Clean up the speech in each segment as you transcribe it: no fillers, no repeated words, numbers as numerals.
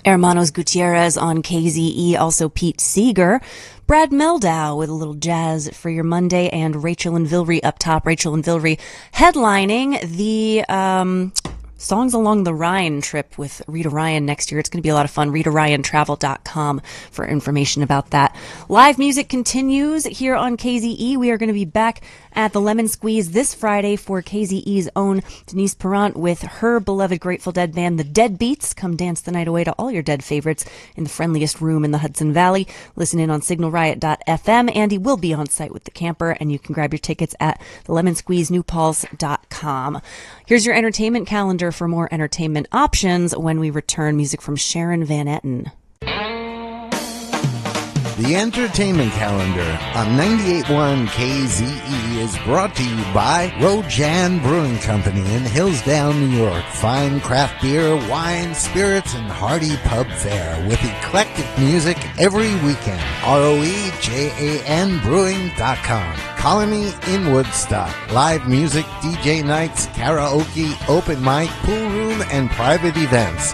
Hermanos Gutierrez on KZE, also Pete Seeger. Brad Meldau with a little jazz for your Monday, and Rachel and Vilry up top. Rachel and Vilry headlining the Songs Along the Rhine trip with Rita Ryan next year. It's going to be a lot of fun. RitaRyanTravel.com for information about that. Live music continues here on KZE. We are going to be back at the Lemon Squeeze this Friday for KZE's own Denise Perrant with her beloved Grateful Dead band, the Deadbeats. Come dance the night away to all your Dead favorites in the friendliest room in the Hudson Valley. Listen in on signalriot.fm. Andy will be on site with the camper, and you can grab your tickets at thelemonSqueezeNewPulse.com. Here's your entertainment calendar for more entertainment options when we return. Music from Sharon Van Etten. The Entertainment Calendar on 98.1 KZE is brought to you by Rojan Brewing Company in Hillsdale, New York. Fine craft beer, wine, spirits, and hearty pub fare with eclectic music every weekend. ROEJANbrewing.com. Colony in Woodstock. Live music, DJ nights, karaoke, open mic, pool room, and private events.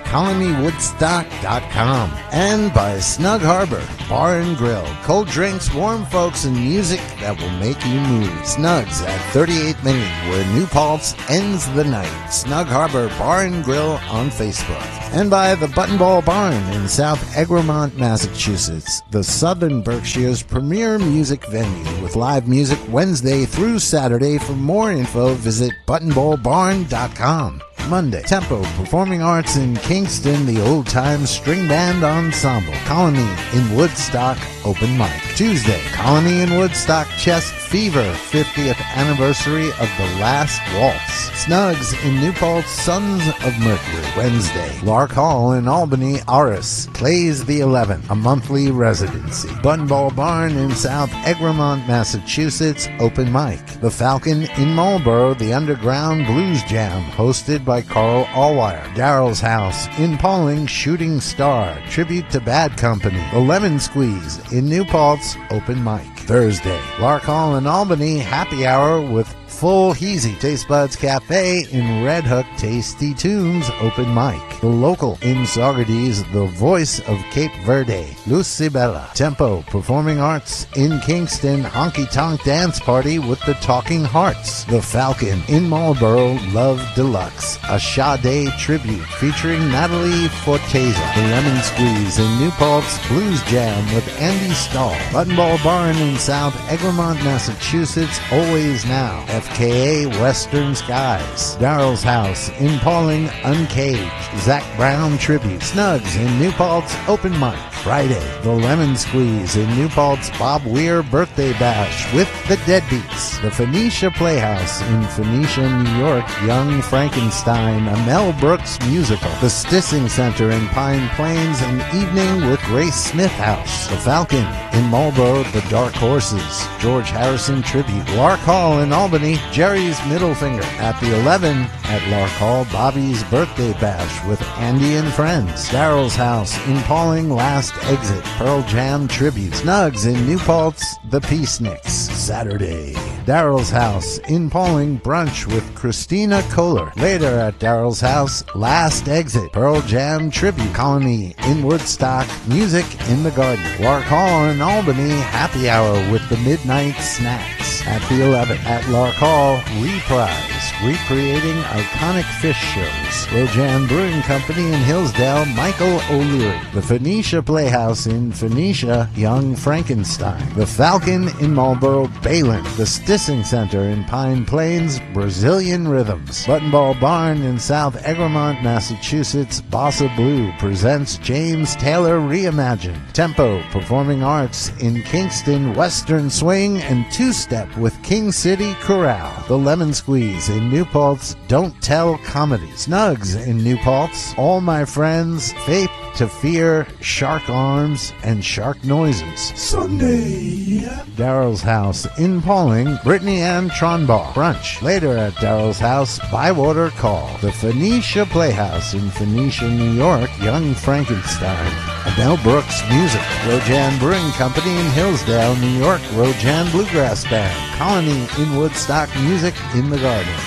ColonyWoodstock.com. And by Snug Harbor Bar and Grill. Cold drinks, warm folks, and music that will make you move. Snugs at 38 Main, where New Paltz ends the night. Snug Harbor Bar and Grill on Facebook. And by the Button Ball Barn in South Egremont, Massachusetts. The Southern Berkshire's premier music venue with live music Wednesday through Saturday. For more info, visit buttonballbarn.com. Monday, Tempo Performing Arts in Kingston, the Old Time String Band Ensemble. Colony in Woodstock, open mic. Tuesday, Colony in Woodstock Chest Fever, 50th anniversary of The Last Waltz. Snugs in New Paltz, Sons of Mercury. Wednesday, Lark Hall in Albany, Aris. Plays the 11th, a monthly residency. Button Ball Barn in South Egremont, Massachusetts, open mic. The Falcon in Marlborough, the Underground Blues Jam, hosted by Carl Allwire. Daryl's House in Pauling, Shooting Star, tribute to Bad Company. The Lemon Squeeze in New Paltz, open mic. Thursday, Lark Hall in Albany, happy hour with Full Heezy. Taste Buds Cafe in Red Hook, Tasty Tunes, open mic. The Local in Saugerties, the voice of Cape Verde, Lucibella. Tempo Performing Arts in Kingston, Honky Tonk Dance Party with the Talking Hearts. The Falcon in Marlborough, Love Deluxe, a Sade tribute featuring Natalie Forteza. The Lemon Squeeze in New Paltz, Blues Jam with Andy Stahl. Button Ball Barn in South Egremont, Massachusetts, Always Now. FKA Western Skies. Daryl's House in Pauling, Uncaged. Zach Brown Tribute. Snugs in New Paltz, open mic. Friday, The Lemon Squeeze in New Paltz, Bob Weir Birthday Bash with the Deadbeats. The Phoenicia Playhouse in Phoenicia, New York, Young Frankenstein, a Mel Brooks musical. The Stissing Center in Pine Plains, an evening with Grace Smith House. The Falcon in Marlborough, The Dark Horses, George Harrison Tribute. Lark Hall in Albany, Jerry's Middle Finger. At the 11 at Lark Hall, Bobby's Birthday Bash with Andy and Friends. Daryl's House in Pauling, Last Exit, Pearl Jam Tribute. Snugs in New Paltz, The Peaceniks. Saturday, Daryl's House in Pauling, brunch with Christina Kohler. Later at Daryl's House, Last Exit, Pearl Jam Tribute. Colony in Woodstock, music in the garden. Lark Hall in Albany, happy hour with the Midnight Snacks. At the 11th at Lark Hall, Reprise, recreating iconic fish shows. Rojan Brewing Company in Hillsdale, Michael O'Leary. The Phoenicia Playhouse in Phoenicia, Young Frankenstein. The Falcon in Marlborough, Balin. The Stissing Center in Pine Plains, Brazilian Rhythms. Button Ball Barn in South Egremont, Massachusetts, Bossa Blue presents James Taylor Reimagined. Tempo Performing Arts in Kingston, Western Swing and Two-Step with King City Chorale. The Lemon Squeeze in New Paltz, Don't Tell Comedy. Snugs in New Paltz, All My Friends, Faith to Fear, Shark Arms, and Shark Noises. Sunday, Daryl's House in Pauling, Brittany Ann Tronbaugh. Brunch. Later at Daryl's House, Bywater Call. The Phoenicia Playhouse in Phoenicia, New York, Young Frankenstein. Mel Brooks Music. Rojan Brewing Company in Hillsdale, New York, Rojan Bluegrass Band. Colony in Woodstock, music in the garden.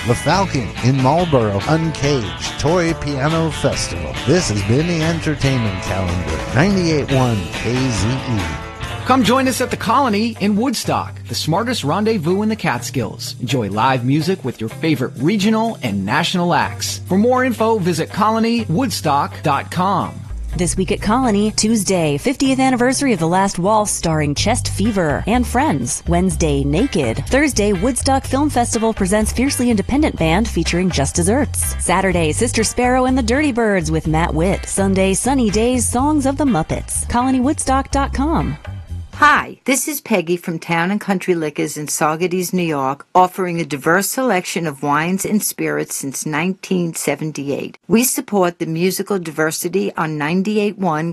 The Falcon in Marlborough, Uncaged, Toy Piano Festival. This has been the Entertainment Calendar, 98.1 KZE. Come join us at the Colony in Woodstock, the smartest rendezvous in the Catskills. Enjoy live music with your favorite regional and national acts. For more info, visit colonywoodstock.com. This week at Colony, Tuesday, 50th anniversary of The Last Waltz starring Chest Fever and Friends. Wednesday, Naked. Thursday, Woodstock Film Festival presents Fiercely Independent Band featuring Just Desserts. Saturday, Sister Sparrow and the Dirty Birds with Matt Witt. Sunday, Sunny Days, Songs of the Muppets. colonywoodstock.com. Hi, this is Peggy from Town & Country Liquors in Saugerties, New York, offering a diverse selection of wines and spirits since 1978. We support the musical diversity on 98.1